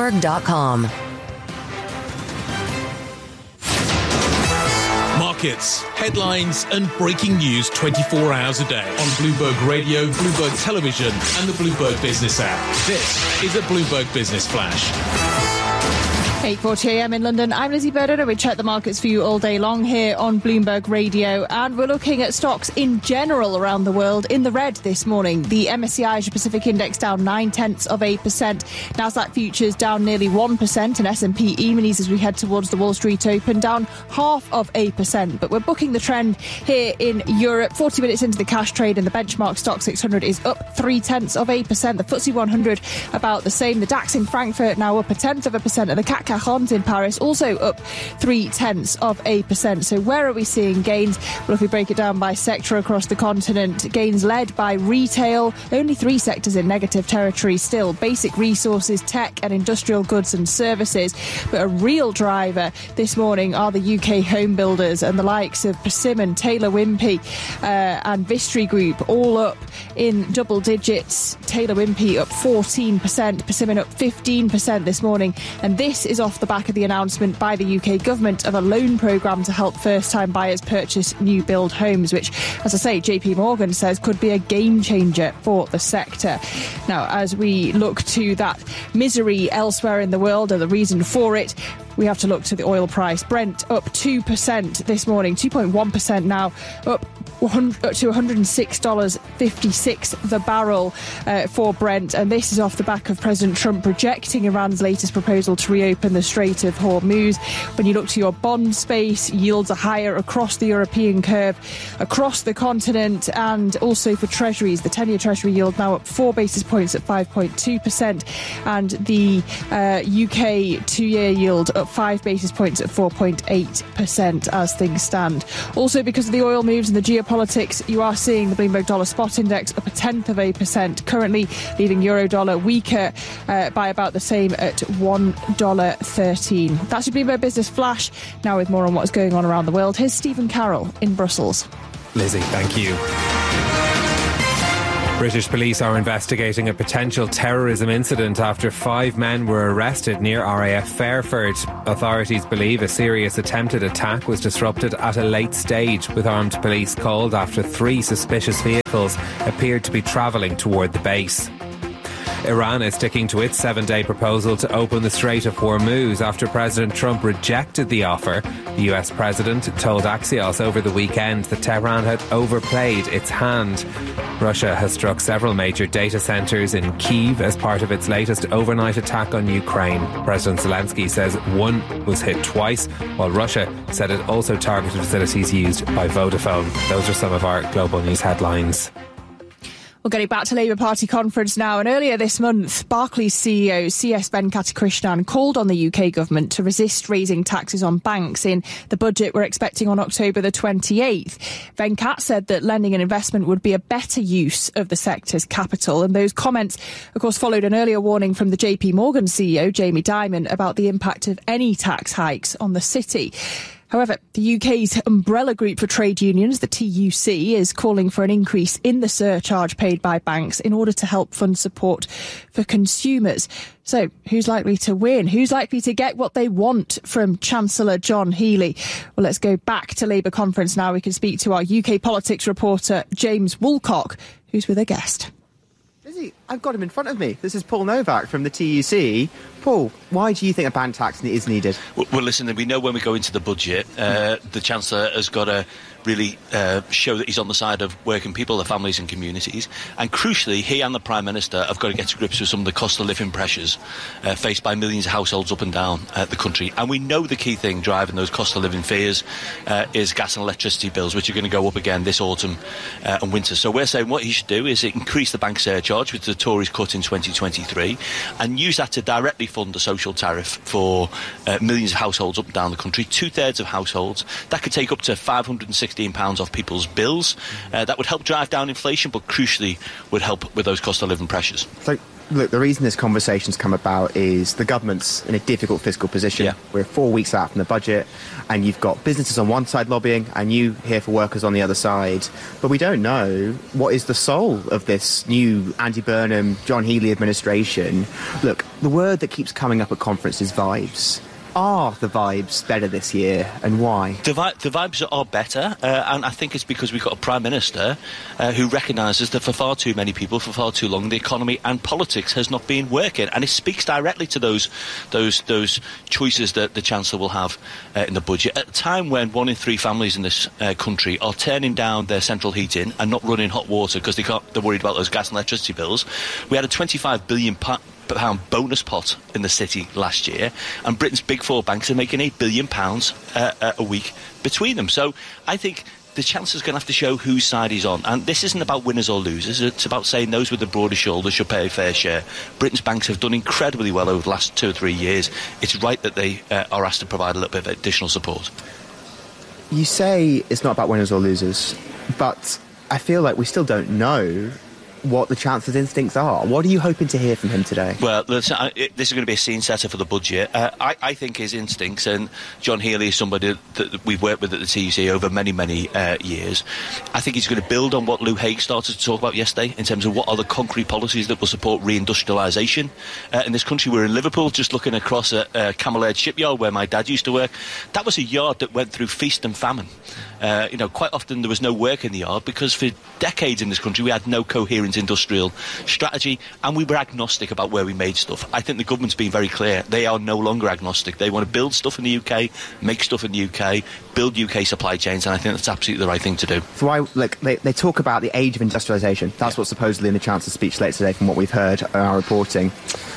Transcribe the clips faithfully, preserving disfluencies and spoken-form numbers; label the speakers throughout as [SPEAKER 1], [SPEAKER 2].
[SPEAKER 1] Bloomberg dot com.
[SPEAKER 2] Markets, headlines and breaking news twenty-four hours a day on Bloomberg Radio, Bloomberg Television and the Bloomberg Business app. This is a Bloomberg Business Flash.
[SPEAKER 3] eight forty a m in London. I'm Lizzie Burden and we check the markets for you all day long here on Bloomberg Radio, and we're looking at stocks in general around the world in the red this morning. The M S C I Asia Pacific Index down nine tenths of a percent. Nasdaq futures down nearly one percent, and S and P E-minis as we head towards the Wall Street Open down half of a percent. But we're booking the trend here in Europe. forty minutes into the cash trade and the benchmark stock six hundred is up three tenths of a percent. The F T S E one hundred about the same. The DAX in Frankfurt now up a tenth of a percent, and the C A C Quarante in Paris also up three tenths of a percent. So where are we seeing gains? Well, if we break it down by sector across the continent, gains led by retail. Only three sectors in negative territory still: basic resources, tech and industrial goods and services. But a real driver this morning are the U K home builders, and the likes of Persimmon, Taylor Wimpey uh, and Vistry Group all up in double digits. Taylor Wimpey up fourteen percent, Persimmon up fifteen percent this morning, and this is off the back of the announcement by the U K government of a loan programme to help first-time buyers purchase new build homes, which, as I say, J P Morgan says could be a game changer for the sector. Now, as we look to that misery elsewhere in the world and the reason for it, we have to look to the oil price. Brent up two percent this morning, two point one percent now, up to one hundred six dollars fifty-six the barrel uh, for Brent, and this is off the back of President Trump rejecting Iran's latest proposal to reopen the Strait of Hormuz. When you look to your bond space, yields are higher across the European curve, across the continent, and also for treasuries. The ten-year treasury yield now up four basis points at five point two percent, and the uh, U K two-year yield up five basis points at four point eight percent as things stand. Also, because of the oil moves and the geopolitics, you are seeing the Bloomberg Dollar Spot Index up a tenth of a percent, currently leaving euro dollar weaker uh, by about the same at one dollar thirteen. That's your Bloomberg Business Flash. Now with more on what's going on around the world, here's Stephen Carroll in Brussels.
[SPEAKER 4] Lizzie, thank you. British police are investigating a potential terrorism incident after five men were arrested near R A F Fairford. Authorities believe a serious attempted attack was disrupted at a late stage, with armed police called after three suspicious vehicles appeared to be travelling toward the base. Iran is sticking to its seven-day proposal to open the Strait of Hormuz after President Trump rejected the offer. The U S president told Axios over the weekend that Tehran had overplayed its hand. Russia has struck several major data centres in Kyiv as part of its latest overnight attack on Ukraine. President Zelensky says one was hit twice, while Russia said it also targeted facilities used by Vodafone. Those are some of our global news headlines.
[SPEAKER 3] Well, getting back to Labour Party conference now, and earlier this month, Barclays C E O C S Venkatakrishnan called on the U K government to resist raising taxes on banks in the budget we're expecting on October the twenty-eighth. Venkat said that lending and investment would be a better use of the sector's capital, and those comments, of course, followed an earlier warning from the J P Morgan C E O, Jamie Dimon, about the impact of any tax hikes on the city. However, the U K's umbrella group for trade unions, the T U C, is calling for an increase in the surcharge paid by banks in order to help fund support for consumers. So, who's likely to win? Who's likely to get what they want from Chancellor John Healey? Well, let's go back to Labour conference now. We can speak to our U K politics reporter, James Woolcock, who's with a guest.
[SPEAKER 5] Lizzie, I've got him in front of me. This is Paul Novak from the T U C. Paul, why do you think a bank tax is needed?
[SPEAKER 6] Well, well listen, we know when we go into the budget, uh, the Chancellor has got to really uh, show that he's on the side of working people, their families and communities. And crucially, he and the Prime Minister have got to get to grips with some of the cost of living pressures uh, faced by millions of households up and down uh, the country. And we know the key thing driving those cost of living fears uh, is gas and electricity bills, which are going to go up again this autumn uh, and winter. So we're saying what he should do is increase the bank surcharge, which the Tories cut in twenty twenty-three, and use that to directly fund a social tariff for uh, millions of households up and down the country, two-thirds of households. That could take up to five hundred sixty fifteen pounds off people's bills. Uh, that would help drive down inflation, but crucially would help with those cost of living pressures.
[SPEAKER 5] So, look, the reason this conversation's come about is the government's in a difficult fiscal position.
[SPEAKER 6] Yeah.
[SPEAKER 5] We're four weeks out from the budget, and you've got businesses on one side lobbying, and you here for workers on the other side. But we don't know what is the soul of this new Andy Burnham, John Healey administration. Look, the word that keeps coming up at conferences is vibes. Are the vibes better this year, and why?
[SPEAKER 6] The, vi- the vibes are better, uh, and I think it's because we've got a Prime Minister uh, who recognises that for far too many people, for far too long, the economy and politics has not been working, and it speaks directly to those those those choices that the Chancellor will have uh, in the budget. At a time when one in three families in this uh, country are turning down their central heating and not running hot water because they can't, they're worried about those gas and electricity bills, we had a twenty-five billion pounds pound bonus pot in the city last year, and Britain's big four banks are making eight billion pounds uh, uh, a week between them. So I think the Chancellor's going to have to show whose side he's on, and this isn't about winners or losers. It's about saying those with the broader shoulders should pay a fair share. Britain's banks have done incredibly well over the last two or three years. It's right that they uh, are asked to provide a little bit of additional support.
[SPEAKER 5] You say it's not about winners or losers, but I feel like we still don't know what the Chancellor's instincts are. What are you hoping to hear from him today?
[SPEAKER 6] Well, listen, I, it, this is going to be a scene setter for the budget. Uh, I, I think his instincts, and John Healey is somebody that we've worked with at the T U C over many, many uh, years. I think he's going to build on what Lou Hague started to talk about yesterday in terms of what are the concrete policies that will support reindustrialisation uh, in this country. We're in Liverpool, just looking across at uh, Camel Air shipyard where my dad used to work. That was a yard that went through feast and famine. Uh, you know, quite often there was no work in the yard because for decades in this country we had no coherent industrial strategy, and we were agnostic about where we made stuff. I think the government's been very clear. They are no longer agnostic. They want to build stuff in the U K, make stuff in the U K, build U K supply chains, and I think that's absolutely the right thing to do.
[SPEAKER 5] So I, look, they, they talk about the age of industrialisation. That's yeah. what's supposedly in the Chancellor's speech later today from what we've heard in our reporting.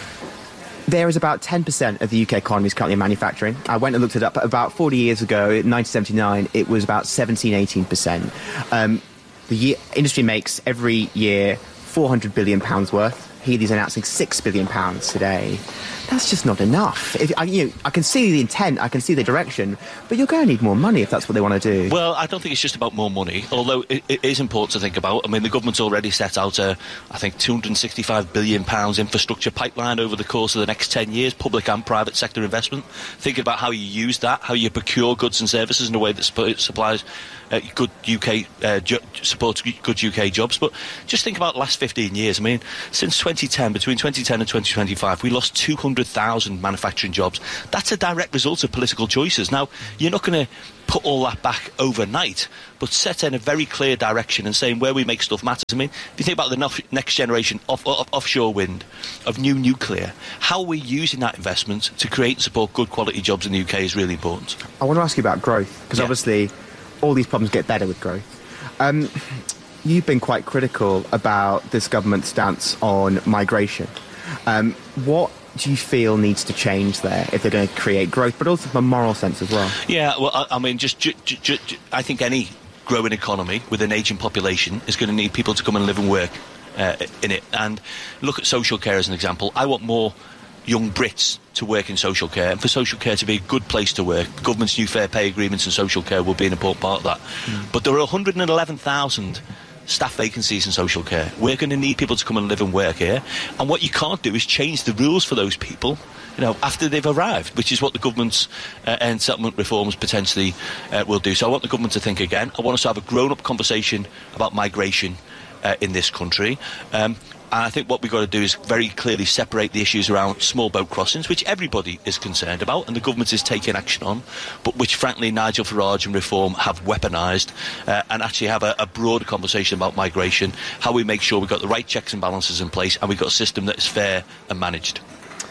[SPEAKER 5] There is about ten percent of the U K economy is currently in manufacturing. I went and looked it up. About forty years ago, in nineteen seventy-nine, it was about seventeen, eighteen percent. Um, the year, industry makes every year four hundred billion pounds worth. Healey's announcing six billion pounds today. That's just not enough. If, I, you know, I can see the intent, I can see the direction, but you're going to need more money if that's what they want to do.
[SPEAKER 6] Well, I don't think it's just about more money, although it, it is important to think about. I mean, the government's already set out a, I think, two hundred sixty-five billion pounds infrastructure pipeline over the course of the next ten years, public and private sector investment. Thinking about how you use that, how you procure goods and services in a way that sp- supplies uh, good U K, uh, jo- supports good U K jobs. But just think about the last fifteen years. I mean, since twenty ten, between twenty ten and twenty twenty-five, we lost two hundred thousand manufacturing jobs. That's a direct result of political choices. Now, you're not going to put all that back overnight, but set in a very clear direction and saying where we make stuff matters. I mean, if you think about the no- next generation of, of offshore wind, of new nuclear, how are we using that investment to create and support good quality jobs in the U K is really important.
[SPEAKER 5] I want to ask you about growth, because yeah. obviously all these problems get better with growth. Um, you've been quite critical about this government's stance on migration. Um, what do you feel needs to change there if they're going to create growth, but also from a moral sense as well?
[SPEAKER 6] Yeah, well, I, I mean, just, ju- ju- ju- I think any growing economy with an ageing population is going to need people to come and live and work uh, in it. And look at social care as an example. I want more young Brits to work in social care, and for social care to be a good place to work. The government's new fair pay agreements and social care will be an important part of that. Mm. But there are one hundred eleven thousand staff vacancies in social care. We're going to need people to come and live and work here, and what you can't do is change the rules for those people, you know, after they've arrived, which is what the government's uh, end settlement reforms potentially uh, will do. So I want the government to think again. I want us to have a grown-up conversation about migration uh, in this country. Um, And I think what we've got to do is very clearly separate the issues around small boat crossings, which everybody is concerned about and the government is taking action on, but which, frankly, Nigel Farage and Reform have weaponised, uh, and actually have a, a broader conversation about migration, how we make sure we've got the right checks and balances in place and we've got a system that is fair and managed.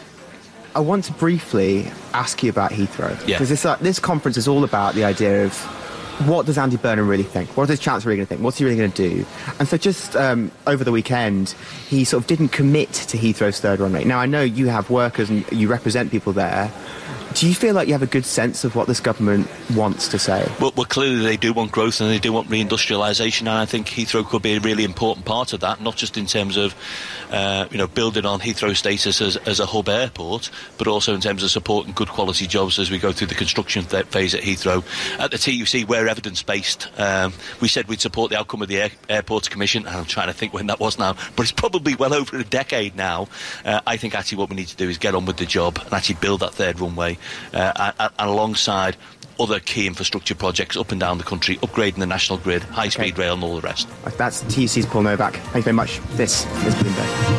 [SPEAKER 5] I want to briefly ask you about Heathrow.
[SPEAKER 6] Yeah.
[SPEAKER 5] Because this, uh, this conference is all about the idea of what does Andy Burnham really think? What does Chancellor really going to think? What's he really going to do? And so just um, over the weekend, he sort of didn't commit to Heathrow's third runway. Now, I know you have workers and you represent people there. Do you feel like you have a good sense of what this government wants to say?
[SPEAKER 6] Well, well clearly they do want growth and they do want reindustrialisation, and I think Heathrow could be a really important part of that, not just in terms of uh, you know, building on Heathrow's status as, as a hub airport, but also in terms of supporting good quality jobs as we go through the construction th- phase at Heathrow. At the T U C, we're evidence-based. Um, we said we'd support the outcome of the Air- Airports Commission, and I'm trying to think when that was now, but it's probably well over a decade now. Uh, I think actually what we need to do is get on with the job and actually build that third runway, uh, and, and alongside other key infrastructure projects up and down the country, upgrading the national grid, high-speed
[SPEAKER 5] okay.
[SPEAKER 6] rail and all the rest.
[SPEAKER 5] That's T U C's Paul Novak. Thank you very much. This is Bloomberg.